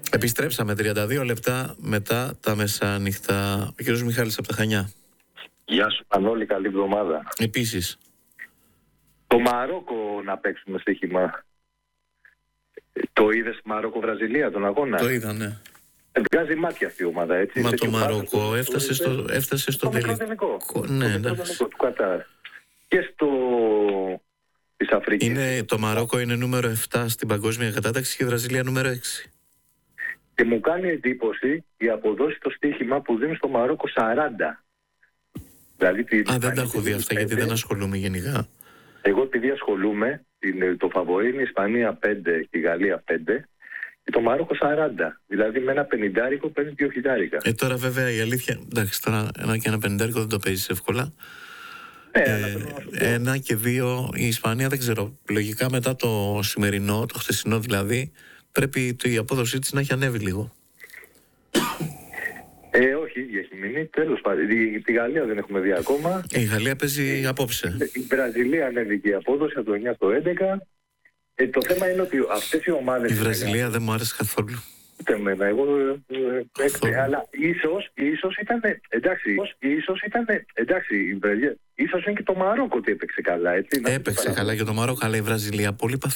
Επιστρέψαμε 32 λεπτά μετά τα μεσάνυχτα. Ο κύριος Μιχάλης από τα Χανιά. Γεια σου Πανόλη, καλή εβδομάδα. Επίσης. Το Μαρόκο να παίξουμε στοίχημα. Το είδες Μαρόκο-Βραζιλία τον αγώνα? Το είδα, ναι. Βγάζει μάτια αυτή η ομάδα, έτσι. Μα το Μαρόκο έφτασε στο τελικό. Ναι, εντάξει. Του Κατάρ. Και της Αφρικής. Το Μαρόκο είναι νούμερο 7 στην παγκόσμια κατάταξη και η Βραζιλία νούμερο 6. Και μου κάνει εντύπωση η αποδόση στο στοίχημα που δίνει στο Μαρόκο 40. Δηλαδή, δεν τα έχω δει αυτά γιατί δεν ασχολούμαι γενικά. Εγώ επειδή ασχολούμαι, το φαβορί είναι η Ισπανία 5 και η Γαλλία 5 και το Μαρόκο 40. Δηλαδή με ένα 50 παίρνει 2.000. Τώρα βέβαια η αλήθεια, εντάξει, τώρα ένα και ένα 50 δεν το παίζεις εύκολα. Ένα και δύο η Ισπανία δεν ξέρω. Λογικά μετά το σημερινό, το χθεσινό δηλαδή, πρέπει η απόδοσή της να έχει ανέβει λίγο. Όχι, έχει μείνει. Τέλος πάντων. Τη Γαλλία δεν έχουμε δει ακόμα. Η Γαλλία παίζει απόψε. Η Βραζιλία ανέβηκε η απόδοση από το 9 στο 11. Το θέμα είναι ότι αυτές οι ομάδες. Η Βραζιλία δεν μου άρεσε καθόλου. Ούτε εμένα. Εγώ αλλά ίσως ήταν. Εντάξει, η Βραζιλία. Ίσως είναι και το Μαρόκο ότι έπαιξε καλά, έτσι. Έπαιξε καλά και το Μαρόκο, αλλά η Βραζιλία πολύ παθητική.